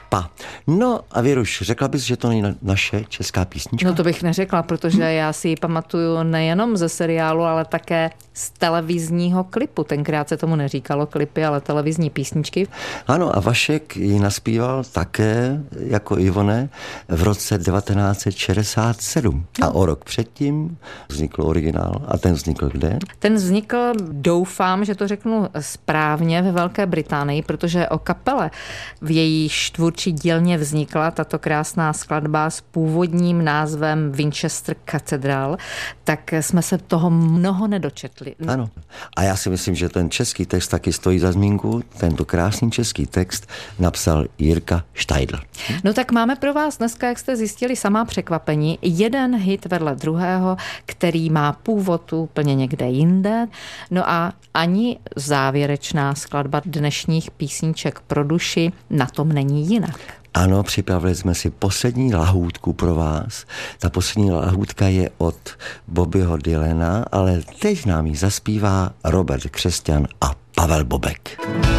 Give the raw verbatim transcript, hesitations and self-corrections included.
Pa. No a Věruš, řekla bys, že to není naše česká písnička? No to bych neřekla, protože já si ji pamatuju nejenom ze seriálu, ale také z televizního klipu. Tenkrát se tomu neříkalo klipy, ale televizní písničky. Ano, a Vašek ji naspíval také jako Ivone v roce devatenáct set šedesát sedm. No. A o rok předtím vznikl originál. A ten vznikl kde? Ten vznikl, doufám, že to řeknu správně, ve Velké Británii, protože o kapele, v jejíž tvůrčí dílně vznikla tato krásná skladba s původním názvem Winchester Cathedral, tak jsme se toho mnoho nedočetli. Ano. A já si myslím, že ten český text taky stojí za zmínku. Tento krásný český text napsal Jirka Štajdl. No tak máme pro vás dneska, jak jste zjistili, samá překvapení. Jeden hit vedle druhého, který má původ úplně někde jinde. No a ani závěrečná skladba dnešních písniček pro duši na tom není jinak. Ano, připravili jsme si poslední lahůdku pro vás. Ta poslední lahůdka je od Bobbyho Dylana, ale teď nám ji zaspívá Robert Křesťan a Pavel Bobek.